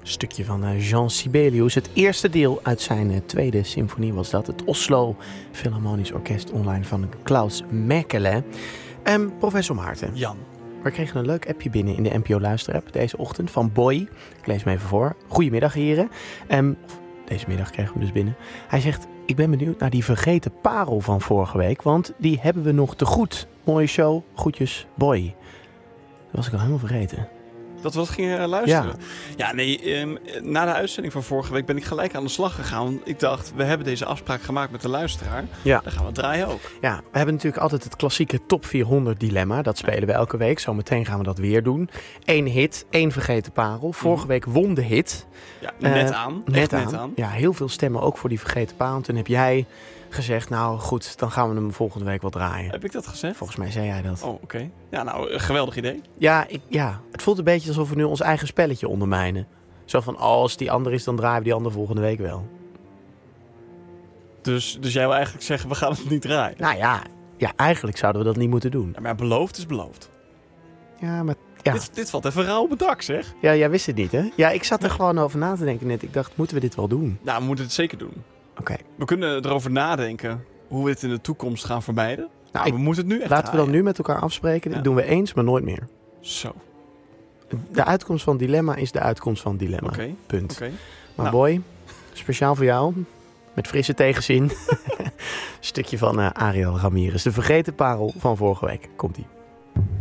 Stukje van Jean Sibelius. Het eerste deel uit zijn tweede symfonie was dat. Het Oslo Philharmonisch Orkest online van Klaus Mäkelä. Professor Maarten. Jan. We kregen een leuk appje binnen in de NPO Luisterapp deze ochtend van Boy. Ik lees hem even voor. Goedemiddag heren. Deze middag kregen we hem dus binnen. Hij zegt, ik ben benieuwd naar die vergeten parel van vorige week. Want die hebben we nog te goed. Mooie show. Groetjes, Boy. Dat was ik al helemaal vergeten. Dat we dat gingen luisteren. Na de uitzending van vorige week ben ik gelijk aan de slag gegaan. Want ik dacht, we hebben deze afspraak gemaakt met de luisteraar. Ja. Dan gaan we het draaien ook. Ja, we hebben natuurlijk altijd het klassieke top 400 dilemma. Dat spelen we elke week. Zometeen gaan we dat weer doen. 1 hit, 1 vergeten parel. Vorige week won de hit. Ja, net aan. Ja, heel veel stemmen ook voor die vergeten parel. Toen heb jij gezegd, nou goed, dan gaan we hem volgende week wel draaien. Heb ik dat gezegd? Volgens mij zei jij dat. Oh, oké. Ja, nou, een geweldig idee. Ja, het voelt een beetje alsof we nu ons eigen spelletje ondermijnen. Zo van, als die ander is, dan draaien we die ander volgende week wel. Dus jij wil eigenlijk zeggen, we gaan het niet draaien? Nou ja, eigenlijk zouden we dat niet moeten doen. Ja, maar beloofd is beloofd. Ja, maar... Ja. Dit valt even rauw op het dak, zeg. Ja, jij wist het niet, hè? Ja, ik zat er gewoon over na te denken net. Ik dacht, moeten we dit wel doen? Nou, we moeten het zeker doen. Oké. We kunnen erover nadenken hoe we het in de toekomst gaan vermijden. Nou, we moeten het nu echt laten we dan draaien. nu met elkaar afspreken. Ja. Dit doen we eens, maar nooit meer. Zo. De uitkomst van dilemma is de uitkomst van dilemma. Oké. Punt. Oké. Maar Nou. Boy, speciaal voor jou, met frisse tegenzin, stukje van Ariel Ramirez. De vergeten parel van vorige week. Komt-ie.